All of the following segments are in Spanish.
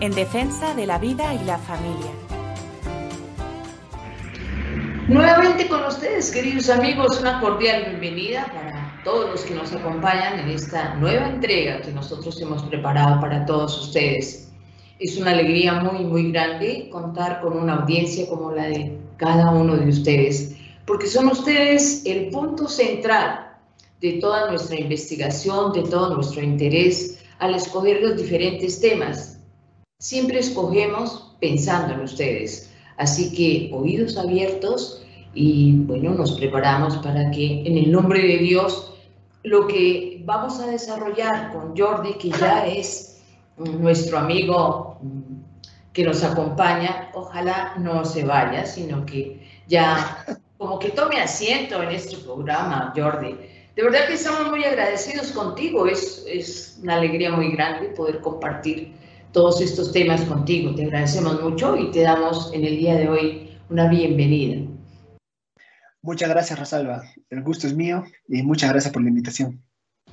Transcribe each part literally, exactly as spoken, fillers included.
en defensa de la vida y la familia. Nuevamente con ustedes, queridos amigos, una cordial bienvenida para todos los que nos acompañan en esta nueva entrega que nosotros hemos preparado para todos ustedes. Es una alegría muy, muy grande contar con una audiencia como la de cada uno de ustedes, porque son ustedes el punto central de toda nuestra investigación, de todo nuestro interés al escoger los diferentes temas. Siempre escogemos pensando en ustedes, así que oídos abiertos y bueno, nos preparamos para que en el nombre de Dios lo que vamos a desarrollar con Jordi, que ya es nuestro amigo que nos acompaña, ojalá no se vaya, sino que ya como que tome asiento en este programa, Jordi. De verdad que estamos muy agradecidos contigo, es, es una alegría muy grande poder compartir todos estos temas contigo. Te agradecemos mucho y te damos en el día de hoy una bienvenida. Muchas gracias, Rosalba. El gusto es mío y muchas gracias por la invitación.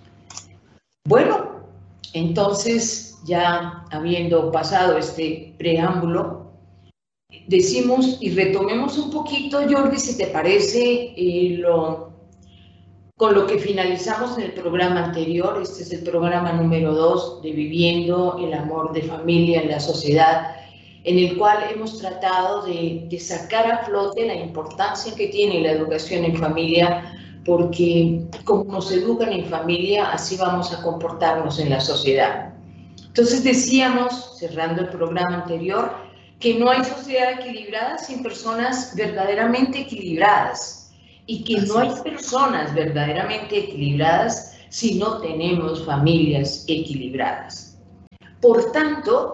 Bueno, entonces ya habiendo pasado este preámbulo, decimos y retomemos un poquito, Jordi, si te parece, eh, lo... con lo que finalizamos en el programa anterior. Este es el programa número dos de Viviendo el Amor de Familia en la Sociedad, en el cual hemos tratado de, de sacar a flote la importancia que tiene la educación en familia, porque como nos educan en familia, así vamos a comportarnos en la sociedad. Entonces decíamos, cerrando el programa anterior, que no hay sociedad equilibrada sin personas verdaderamente equilibradas, y que no hay personas verdaderamente equilibradas si no tenemos familias equilibradas. Por tanto,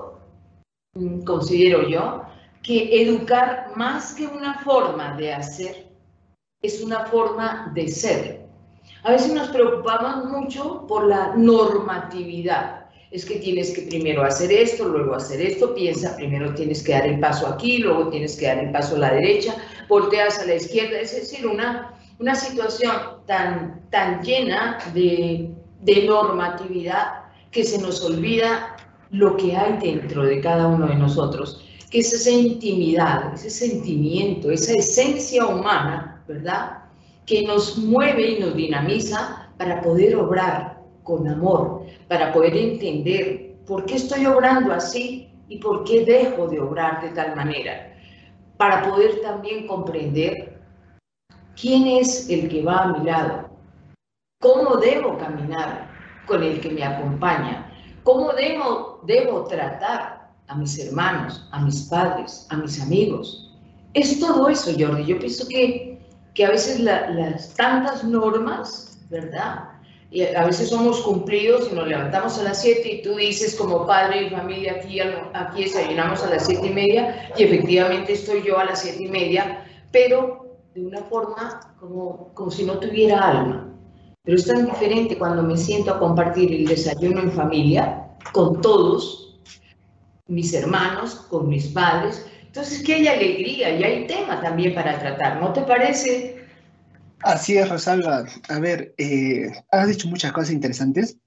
considero yo que educar, más que una forma de hacer, es una forma de ser. A veces nos preocupamos mucho por la normatividad. Es que tienes que primero hacer esto, luego hacer esto, piensa, primero tienes que dar el paso aquí, luego tienes que dar el paso a la derecha, volteas a la izquierda, es decir, una, una situación tan, tan llena de, de normatividad que se nos olvida lo que hay dentro de cada uno de nosotros, que es esa intimidad, ese sentimiento, esa esencia humana, ¿verdad?, que nos mueve y nos dinamiza para poder obrar con amor, para poder entender por qué estoy obrando así y por qué dejo de obrar de tal manera, para poder también comprender quién es el que va a mi lado, cómo debo caminar con el que me acompaña, cómo debo, debo tratar a mis hermanos, a mis padres, a mis amigos. Es todo eso, Jordi. Yo pienso que, que a veces la, las tantas normas, ¿verdad?, y a veces somos cumplidos y nos levantamos a las siete y tú dices como padre y familia, aquí, aquí desayunamos a las siete y media y efectivamente estoy yo a las siete y media, pero de una forma como, como si no tuviera alma. Pero es tan diferente cuando me siento a compartir el desayuno en familia con todos mis hermanos, con mis padres. Entonces que hay alegría y hay tema también para tratar, ¿no te parece? Así es, Rosalba. A ver, eh, has dicho muchas cosas interesantes.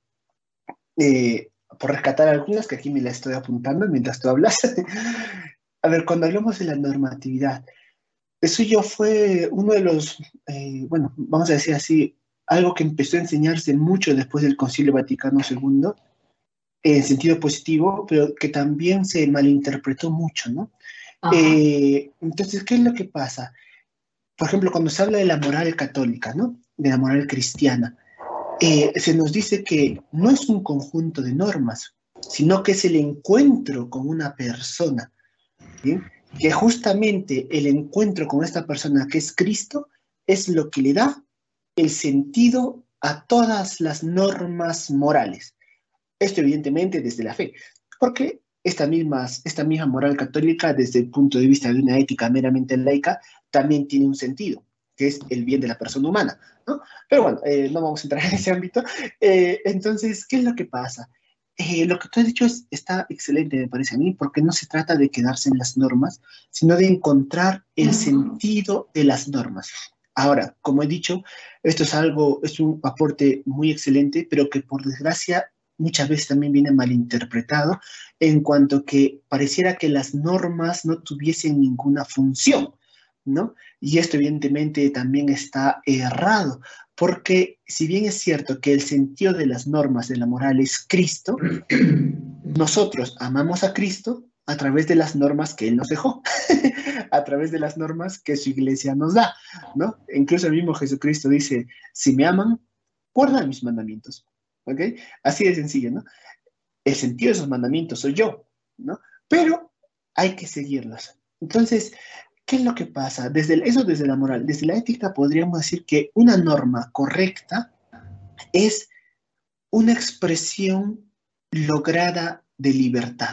Eh, por rescatar algunas, que aquí me las estoy apuntando mientras tú hablas. A ver, cuando hablamos de la normatividad, eso yo fue uno de los, eh, bueno, vamos a decir así, algo que empezó a enseñarse mucho después del Concilio Vaticano segundo, en sentido positivo, pero que también se malinterpretó mucho, ¿no? Eh, entonces, ¿qué es lo que pasa? Por ejemplo, cuando se habla de la moral católica, ¿no?, de la moral cristiana, eh, se nos dice que no es un conjunto de normas, sino que es el encuentro con una persona, ¿sí?, que justamente el encuentro con esta persona que es Cristo es lo que le da el sentido a todas las normas morales. Esto evidentemente desde la fe, porque esta misma, esta misma moral católica, desde el punto de vista de una ética meramente laica, también tiene un sentido, que es el bien de la persona humana, ¿no? Pero bueno, eh, no vamos a entrar en ese ámbito. Eh, entonces, ¿qué es lo que pasa? Eh, lo que tú has dicho es, está excelente, me parece a mí, porque no se trata de quedarse en las normas, sino de encontrar el sentido de las normas. Ahora, como he dicho, esto es algo, es un aporte muy excelente, pero que por desgracia muchas veces también viene malinterpretado en cuanto que pareciera que las normas no tuviesen ninguna función, ¿no? Y esto evidentemente también está errado, porque si bien es cierto que el sentido de las normas de la moral es Cristo, nosotros amamos a Cristo a través de las normas que Él nos dejó, a través de las normas que su iglesia nos da, ¿no? Incluso el mismo Jesucristo dice, si me aman, guardan mis mandamientos, ¿ok? Así de sencillo, ¿no? El sentido de esos mandamientos soy yo, ¿no? Pero hay que seguirlos. Entonces, ¿qué es lo que pasa? Desde el, eso desde la moral, desde la ética podríamos decir que una norma correcta es una expresión lograda de libertad.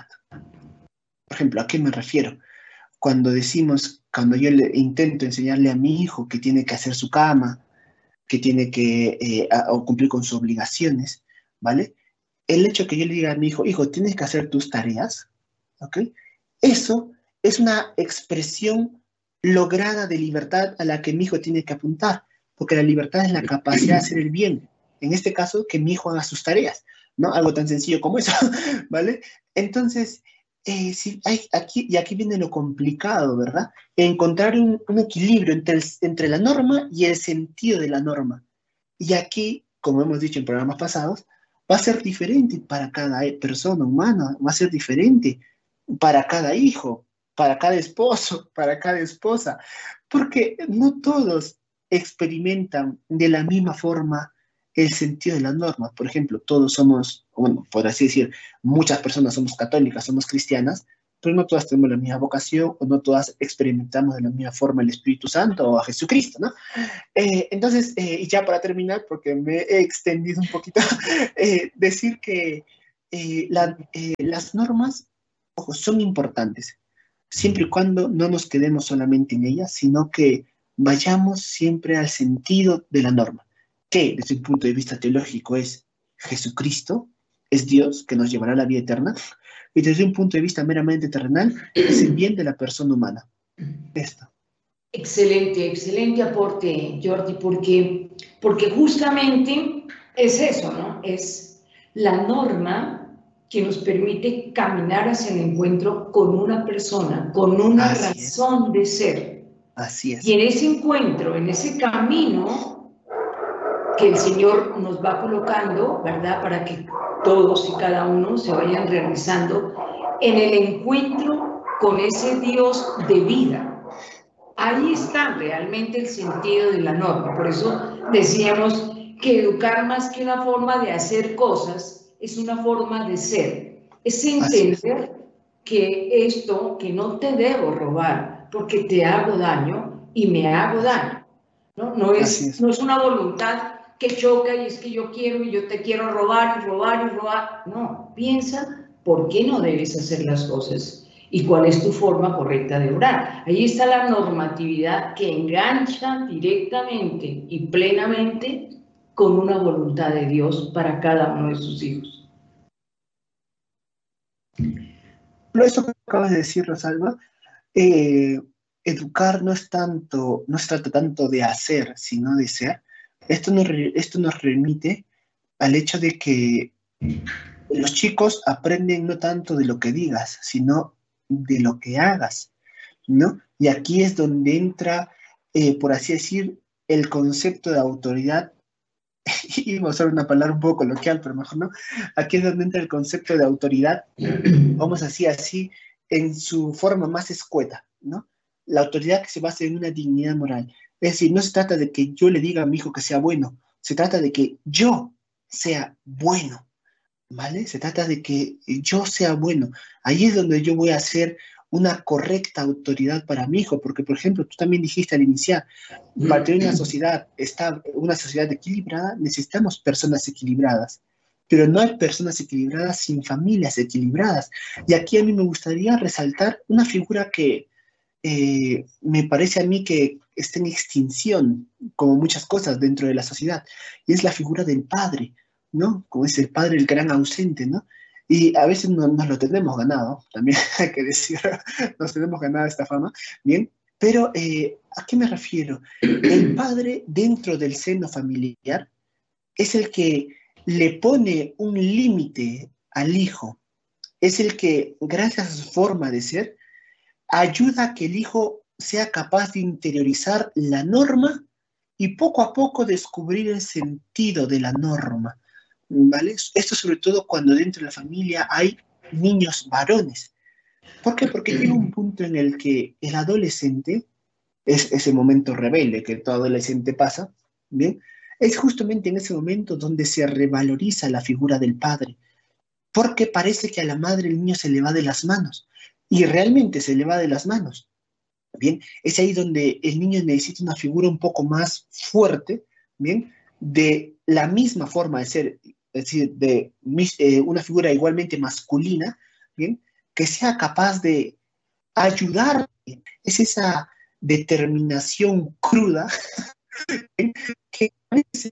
Por ejemplo, ¿a qué me refiero? Cuando decimos, cuando yo le intento enseñarle a mi hijo que tiene que hacer su cama, que tiene que eh, a, a cumplir con sus obligaciones, ¿vale? El hecho que yo le diga a mi hijo, hijo, tienes que hacer tus tareas, ¿ok? Eso es una expresión lograda de libertad a la que mi hijo tiene que apuntar, porque la libertad es la capacidad de hacer el bien. En este caso, que mi hijo haga sus tareas, ¿no? Algo tan sencillo como eso, ¿vale? Entonces, eh, si hay, aquí, y aquí viene lo complicado, ¿verdad? Encontrar un, un equilibrio entre, el, entre la norma y el sentido de la norma. Y aquí, como hemos dicho en programas pasados, va a ser diferente para cada persona humana, va a ser diferente para cada hijo, para cada esposo, para cada esposa, porque no todos experimentan de la misma forma el sentido de las normas. Por ejemplo, todos somos, bueno, por así decir, muchas personas somos católicas, somos cristianas, pero no todas tenemos la misma vocación o no todas experimentamos de la misma forma el Espíritu Santo o a Jesucristo, ¿no? Eh, entonces, eh, y ya para terminar, porque me he extendido un poquito, eh, decir que eh, la, eh, las normas, ojo, son importantes, siempre y cuando no nos quedemos solamente en ellas, sino que vayamos siempre al sentido de la norma, que desde un punto de vista teológico es Jesucristo, es Dios que nos llevará a la vida eterna, y desde un punto de vista meramente terrenal, es el bien de la persona humana. Esto. Excelente, excelente aporte, Jordi, porque, porque justamente es eso, ¿no? Es la norma que nos permite caminar hacia el encuentro con una persona, con una Así razón es. de ser. Así es. Y en ese encuentro, en ese camino que el Señor nos va colocando, ¿verdad? Para que todos y cada uno se vayan realizando en el encuentro con ese Dios de vida. Ahí está realmente el sentido de la norma. Por eso decíamos que educar más que una forma de hacer cosas es una forma de ser. Es entender que esto, que no te debo robar porque te hago daño y me hago daño. No, no, es, es. no es una voluntad que choca y es que yo quiero y yo te quiero robar y robar y robar. No, piensa por qué no debes hacer las cosas y cuál es tu forma correcta de orar. Ahí está la normatividad que engancha directamente y plenamente con una voluntad de Dios para cada uno de sus hijos. Eso que acabas de decir, Rosalba, eh, educar no es tanto, no se trata tanto de hacer, sino de ser. Esto nos, esto nos remite al hecho de que los chicos aprenden no tanto de lo que digas, sino de lo que hagas, ¿no? Y aquí es donde entra, eh, por así decir, el concepto de autoridad, y vamos a usar una palabra un poco coloquial, pero mejor no, aquí es donde entra el concepto de autoridad, vamos a decir así, en su forma más escueta, ¿no? La autoridad que se basa en una dignidad moral. Es decir, no se trata de que yo le diga a mi hijo que sea bueno, se trata de que yo sea bueno, ¿vale? Se trata de que yo sea bueno. Ahí es donde yo voy a ser una correcta autoridad para mi hijo, porque, por ejemplo, tú también dijiste al iniciar, para tener una sociedad, estable, una sociedad equilibrada, necesitamos personas equilibradas, pero no hay personas equilibradas sin familias equilibradas. Y aquí a mí me gustaría resaltar una figura que eh, me parece a mí que está en extinción, como muchas cosas dentro de la sociedad, y es la figura del padre, ¿no? Como es el padre, el gran ausente, ¿no? Y a veces no, nos lo tenemos ganado, también hay que decir, nos tenemos ganado esta fama, ¿bien? Pero, eh, ¿a qué me refiero? El padre dentro del seno familiar es el que le pone un límite al hijo, es el que, gracias a su forma de ser, ayuda a que el hijo sea capaz de interiorizar la norma y poco a poco descubrir el sentido de la norma, ¿vale? Esto sobre todo cuando dentro de la familia hay niños varones. ¿Por qué? Porque llega un punto en el que el adolescente, es ese momento rebelde que todo adolescente pasa, ¿bien? Es justamente en ese momento donde se revaloriza la figura del padre, porque parece que a la madre el niño se le va de las manos, y realmente se le va de las manos. Bien, es ahí donde el niño necesita una figura un poco más fuerte, bien, de la misma forma de ser, es decir, de eh, una figura igualmente masculina, bien, que sea capaz de ayudar. Es esa determinación cruda que a veces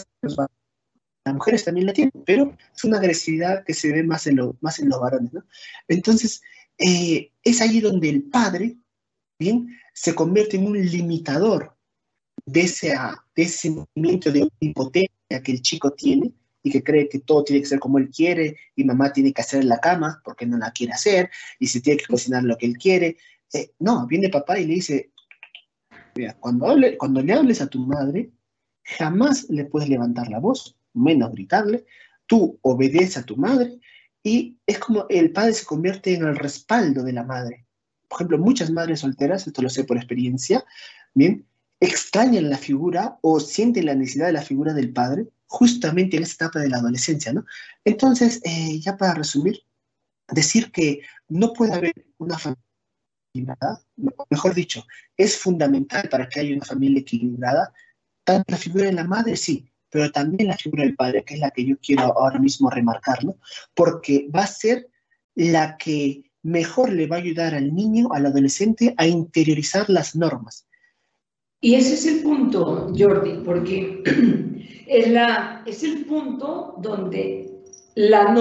las mujeres también la tienen, pero es una agresividad que se ve más en, lo, más en los varones, ¿no? Entonces, eh, es ahí donde el padre, bien, se convierte en un limitador de ese, de ese sentimiento de impotencia que el chico tiene y que cree que todo tiene que ser como él quiere y mamá tiene que hacer la cama porque no la quiere hacer y se tiene que cocinar lo que él quiere. Eh, no, viene papá y le dice, mira, cuando, hable, cuando le hables a tu madre, jamás le puedes levantar la voz, menos gritarle, tú obedeces a tu madre y es como el padre se convierte en el respaldo de la madre. Por ejemplo, muchas madres solteras, esto lo sé por experiencia, bien, extrañan la figura o sienten la necesidad de la figura del padre justamente en esta etapa de la adolescencia, ¿no? Entonces, eh, ya para resumir, decir que no puede haber una familia equilibrada, mejor dicho, es fundamental para que haya una familia equilibrada, tanto la figura de la madre, sí, pero también la figura del padre, que es la que yo quiero ahora mismo remarcar, ¿no? Porque va a ser la que mejor le va a ayudar al niño, al adolescente, a interiorizar las normas. Y ese es el punto, Jordi, porque es, la, es el punto donde la